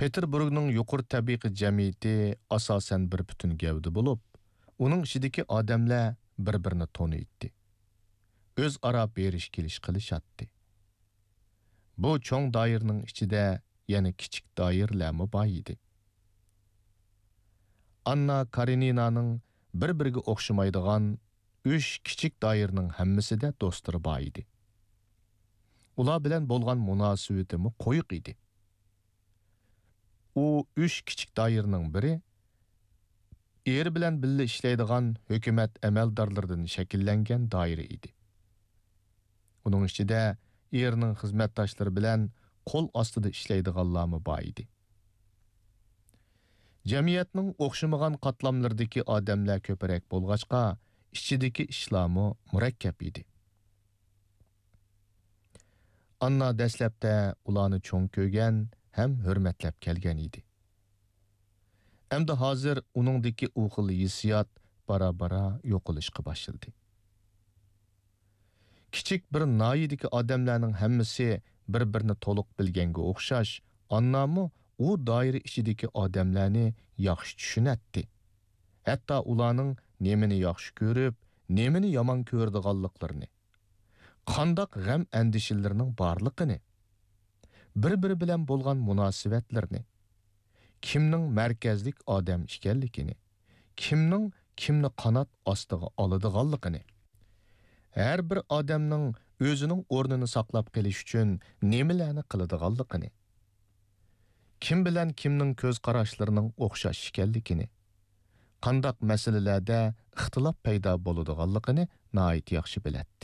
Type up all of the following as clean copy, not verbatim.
Peterburgning yuqori tabiiy jamiyati asosan bir butun gavda bo'lib, uning ichidagi odamlar bir-birini taniydi. O'zaro berish kelish qilishatdi. Bu cho'ng doiraning ichida yana kichik doiralarmi bor edi. Anna Kareninaning bir-biriga o'xshamaydigan 3 kichik doiraning hammasida do'stlari bor edi. Ular bilan bo'lgan munosabatimi qo'yiq edi. U 3 kichik doiraning biri eri bilan birga ishlaydigan hukumat amaldorlaridan shakllangan doira edi. Uning ichida erining xizmatdoshlari bilan qo'l ostida ishlaydiganlarmi bor edi. Jamiyatning o'xshamagan qatlamlaridagi odamlar ko'proq bo'lg'achqa, ichidagi ishlarmi murakkab edi. Anna dastlabda ularni cho'ng ko'rgan ham hurmatlab kelgan edi. Endi hozir uningdagi u xil hissiyot bara-bara yo'qolishga boshladi. Kichik bir noyidagi odamlarning hammasi bir-birini to'liq bilganga o'xshash, Annami u doira ichidagi odamlarni yaxshi tushunatdi. Hatto ularning nemini yaxshi ko'rib, nemini yomon ko'rdiganliklarini, qandoq g'am andishalarining borligini, bir-biri bilan bo'lgan munosabatlarni, kimning markazlik odam ekanligini, kimni qanot ostiga oladiganligini, har bir odamning o'zining o'rnini saqlab qolish uchun nimalarni qiladiganligini, kim bilan kimning ko'z qarashlarining o'xshash ekanligini, qandoq masalalarda ixtilof paydo bo'ladiganligini nihoyat yaxshi biladi.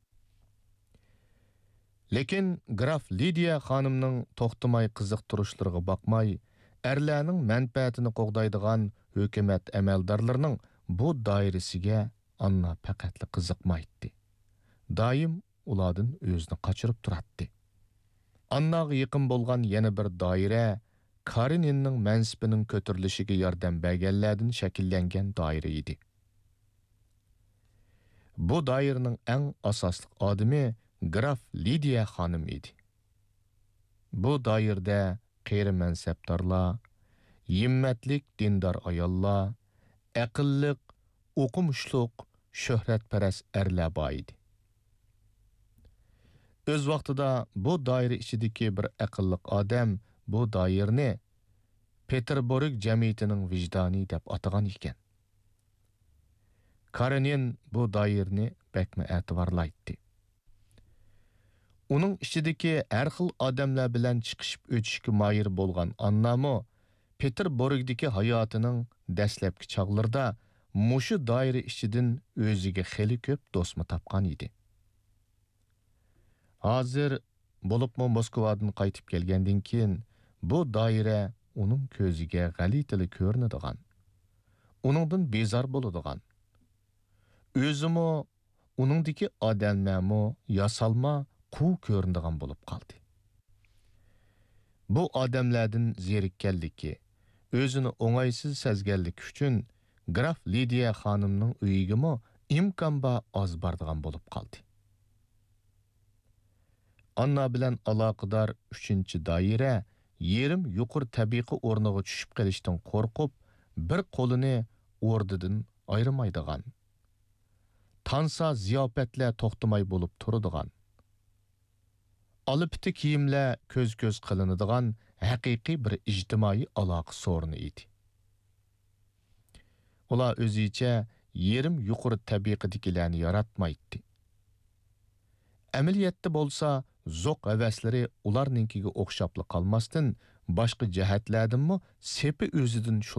Lekin Graf Lidiya xonimning to'xtamay qiziqtirishlariga boqmay, erlarning manfaatini qo'g'daydigan hukumat amaldorlarining bu doirasiga Anna faqatli qiziqmaydi. Doim ulardan o'zini qochirib turadi. Annaga yaqin bo'lgan yana bir doira Kareninning mansibining ko'tarilishiga yordam berganlardan shakllangan doira edi. Bu doiraning eng asosli odami Graf Lidiya xonim edi. Bu doirada qeyri mansabdorlar, himmatlik dindor ayollar, aqlliq, o'qimishliq, shuhratparast erlar bor edi. O'z vaqtida bu doira ichidagi bir aqlliq odam bu doirani Peterburg jamiyatining vijdoni deb atagan ekan. Karenin bu doirani bakma e'tiborlaydi. Uning ichidagi har xil odamlar bilan chiqishib o'tishga moyir bo'lgan Annami Peterburgdagi hayotining dastlabki chog'larida mushu doira ichidan o'ziga xeli ko'p do'stmi topgan edi. Hozir bo'libmi Moskvadan qaytib kelgandan keyin bu doira uning ko'ziga g'alitili ko'rinadigan, uningdan bezor bo'ladigan, o'zimi uningdagi odamlarmi yasalma quv ko'rinadigan bo'lib qoldi. Bu odamlardan zerikkanligi, o'zini o'ng'aysiz sezganligi uchun Graf Lidiya xonimning uyigami imkon ba oz boradigan bo'lib qoldi. Anna bilan aloqador 3-doira yerim yuqori tabiiy o'rniga tushib qolishdan qo'rqib, bir qo'lini o'rnidan ayirmaydigan, tansa ziyofatlar to'xtamay bo'lib turadigan, olipti kiyimlar ko'z qilinadigan haqiqiy bir ijtimoiy aloqa so'rini edi. Ular o'zicha yerim yuqori tabiiqadagilarni yaratmaydi. Amaliyotda bo'lsa, zoq havaslari ularninkiga o'xshab qolmasdan, boshqa jihatlardanmi sepi o'zidan